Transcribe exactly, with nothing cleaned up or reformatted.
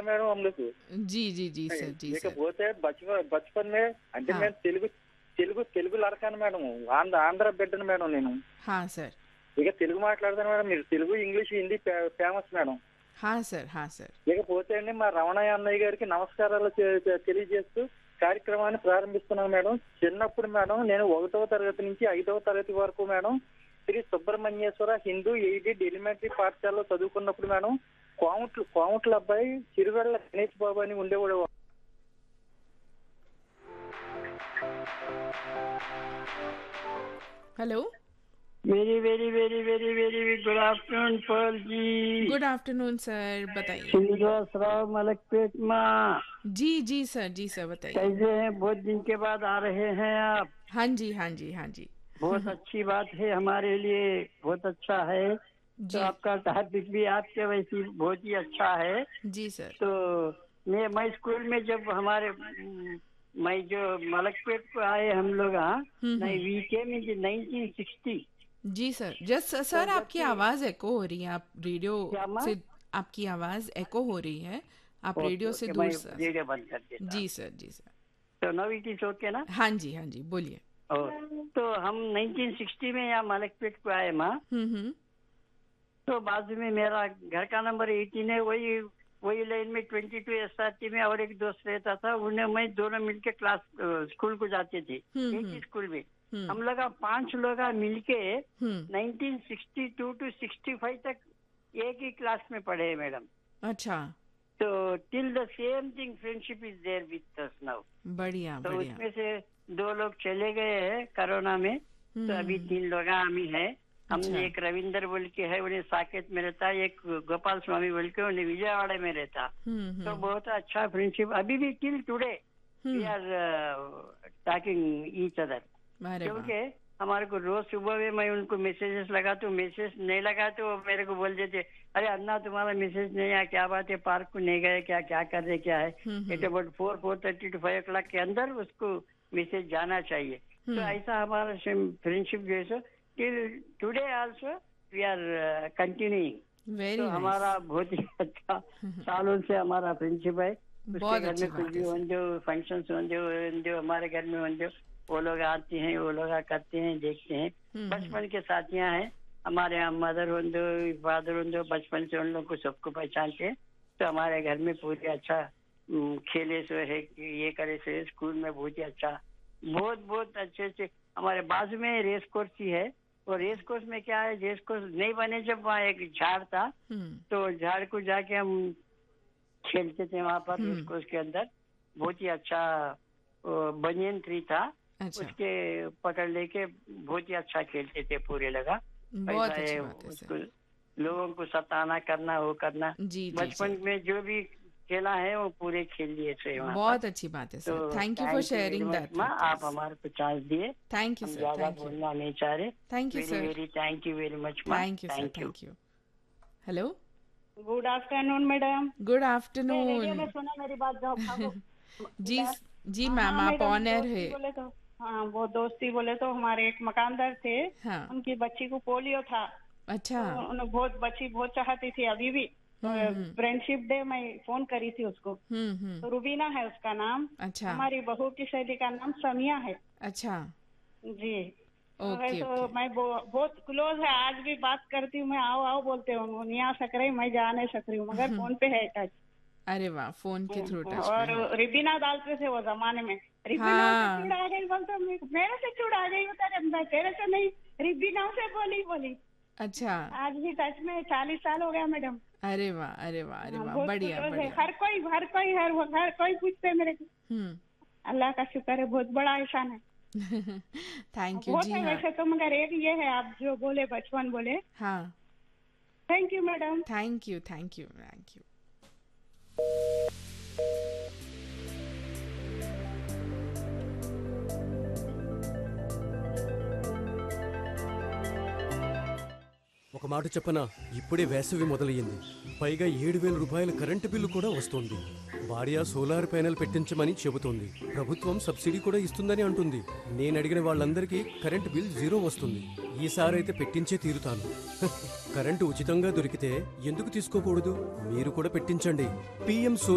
Madam हम लोग जी जी जी sir जी sir ఇకపోతే బచపన్ బచపన్ మే అంటే हाँ నేను తెలుగు తెలుగు తెలుగు లడకాను మేడం ఆంధ్ర ఆంధ్ర బిడ్డను మేడం నేను हाँ सर ఇక తెలుగు మాట్లాడతాను మేడం మీరు Telugu English Hindi famous madam हाँ सर हाँ सर ఇకపోతే అండి మా రమణయ్య అన్నయ్య గారికి నమస్కారాలు తె- తె- తెలియజేస్తూ కార్యక్రమాన్ని ప్రారంభిస్తున్నాను మేడం. చిన్నప్పుడు మేడం నేను ఒకటవ తరగతి నుంచి ఐదవ తరగతి వరకు madam Shri Subrahmanyeswara Hindu aided elementary పాఠశాలలో చదువుకున్నప్పుడు మేడం కోమట్లు కోమట్ల అబ్బాయి చిరువెళ్ళ గణేష్ బాబు అని ఉండేవాడు. Hello very very very very very good afternoon Perl जी. गुड आफ्टरनून सर बताइए. श्रीनिवास राव मलकपेट माँ, जी जी सर जी सर बताइए. कैसे हैं? बहुत दिन के बाद आ रहे हैं आप. हाँ जी हाँ जी हाँ जी बहुत अच्छी बात है हमारे लिए, बहुत अच्छा है. तो जी आपका टॉपिक भी आपके वैसे बहुत ही अच्छा है. जी सर. तो मैं मैं स्कूल में जब हमारे म, मैं जो मलकपेट को आए हम लोग यहाँ हम्म, नहीं हम्म। We came in nineteen sixty. Ji sir just sir तो आपकी जबकि- आवाज एकदो हो रही है. आप रेडियो क्या माँ? से आपकी आवाज एको हो रही है. आप रेडियो से ओके, दूर मैं सर. रेडियो बंद कर देता. जी सर जी सर. तो नाउ इट इज ओके ना. हाँ जी हाँ जी बोलिए. और तो हम नाइनटीन सिक्सटी में यहाँ मलकपेट को आए माँ. हम्म हम्म तो बाजू में मेरा घर का नंबर एटीन है, वही वही लाइन में twenty two S R T में और एक दोस्त रहता था. उन्हें मैं दोनों मिलके क्लास अ, स्कूल को जाते थे. हम्म, एक ही हम्म। स्कूल में हम्म हम लोग पांच लोग मिलके हम्म nineteen sixty two to sixty five तक एक ही क्लास में पढ़े हैं मैडम. अच्छा तो till the same thing friendship is there with us now. बढ़िया तो बढ़िया. उसमें से दो लोग चले गए हैं कोरोना में. हम्म, तो अभी तीन लोग हम ही है. हमने अच्छा। एक रविंदर बोल के है, उन्हें साकेत में रहता है. एक गोपाल स्वामी बोल के उन्हें विजयवाड़ा में रहता. हम्म तो हम्म बहुत अच्छा फ्रेंडशिप अभी भी till today we hmm are talking each other. अरे वाह. क्योंकि हमारे को रोज सुबह में मैं उनको मैसेजेस लगाता हूँ. मैसेज नहीं लगा तो वो मेरे को बोल देते, अरे अन्ना तुम्हारा मैसेज नहीं आया, क्या बात है, पार्क को नहीं गए क्या, क्या कर रहे क्या है. हम्म, at about four four thirty two five O clock के अंदर उसको मैसेज जाना चाहिए. तो हम्म। ऐसा हमारा फ्रेंडशिप जो है so till today also we are continuing. Very तो नाइस. हमारा बहुत ही अच्छा सालों से हमारा फ्रेंडशिप है. उसके बहुत घर अच्छी में कुछ बात भी है सर. हों जो फंक्शन हों जो हमारे घर में हों जो वो लोग आते हैं, वो लोग करते हैं, देखते हैं. हम्म, बचपन के साथियां हैं हमारे यहाँ. मदर हों दो, फादर हों दो, बचपन से उन लोग को सबको पहचानते हैं. तो हमारे घर में पूरे अच्छा हम्म, खेले सो है, ये करे सो है. स्कूल में बहुत ही अच्छा, बहुत बहुत अच्छे से. हमारे बाजू में रेस कोर्स ही है. और रेस कोर्स में क्या है, रेस कोर्स नहीं बने जब वहाँ एक झाड़ था. हम्म तो झाड़ को जाके हम खेलते थे वहाँ पर हम्म। रेस कोर्स के अंदर. बहुत ही अच्छा बनियन ट्री था. अच्छा उसके पकड़ लेके बहुत ही अच्छा खेलते थे पूरे लगा. बहुत ऐसा अच्छी है, बात है उसको सर. लोगों को सताना करना वो करना. जी जी बचपन जी. में जो भी खेला है वो पूरे खेल लिए थे वहाँ बहुत अच्छी बात है पर. सर. तो thank you for thank you sharing very that. much, माँ. आप हमारे को चांस दिए. थैंक यू हम सर. ज्यादा थैंक यू. बोलना नहीं चाह रहे. Thank you very sir. Very thank you very much माँ. Thank you sir. Thank you. Hello good afternoon madam. Good radio afternoon. में सुना मेरी बात, जाओ भागो. जी जी हाँ, मैम आप मैडम, ऑन एयर दोस्ती है. बोले तो हाँ वो दोस्ती बोले तो हमारे एक मकानदार थे. हाँ उनकी बच्ची को पोलियो था. अच्छा. तो उन्हें बहुत बच्ची बहुत चाहती थी अभी भी. हम्म, हम्म। फ्रेंडशिप डे मैं फोन करी थी उसको. हम्म हम्म तो रुबीना है उसका नाम. अच्छा हमारी बहू की सहेली का नाम समिया है. अच्छा. जी. तो ओके है तो ओके. मैं वो- बहुत क्लोज है. आज भी बात करती हूँ मैं, आओ आओ बोलते हूँ. वो नहीं आ सक रही, मैं जा नहीं सक रही हूँ, मगर फोन पे है टच. अरे वाह फोन के थ्रू टच और में है. रिबीना डालते थे वो जमाने में. रिबीना हाँ. से चुड़ा गई बोलते, मैं- मेरे से चुड़ा गई उतर, मैं तेरे से नहीं, रिबीना से बोली बोली. अच्छा. आज भी टच में. चालीस साल हो गया मैडम. अरे वाह अरे वाह अरे हाँ, वाह. बहुत बढ़िया close है. बढ़िया. हर कोई हर कोई हर हर कोई पूछते हैं मेरे को. हम्म. अल्लाह का शुक्र है, बहुत बड़ा एहसान है. Thank you. बहुत जी है हाँ. वैसे तो, मगर एक ये है आप जो बोले बचपन बोले. हाँ thank you madam. Thank you thank you thank you. ఒక మాట చెప్పనా, ఇప్పుడే వేసవి మొదలయ్యింది. పైగా ఏడు వేల రూపాయల కరెంటు బిల్లు కూడా వస్తోంది. భార్య సోలార్ ప్యానెల్ పెట్టించమని చెబుతోంది. ప్రభుత్వం సబ్సిడీ కూడా ఇస్తుందని అంటుంది. నేను అడిగిన వాళ్ళందరికీ కరెంటు బిల్ జీరో వస్తుంది. ఈసారైతే పెట్టించే తీరుతాను. కరెంటు ఉచితంగా దొరికితే ఎందుకు తీసుకోకూడదు? మీరు కూడా పెట్టించండి. పిఎం